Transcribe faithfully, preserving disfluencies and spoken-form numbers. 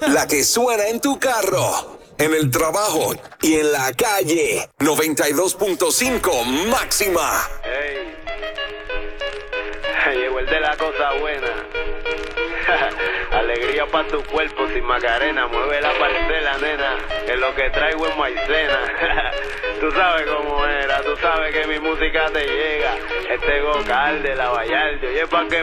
La que suena en tu carro, en el trabajo y en la calle. noventa y dos punto cinco máxima. Hey. Llegó el de la cosa buena. Alegría para tu cuerpo sin Macarena. Mueve la parcela, nena, que lo que traigo es maicena. Tú sabes cómo era, tú sabes que mi música te llega. Este vocal de la Vallardo, y es pa' que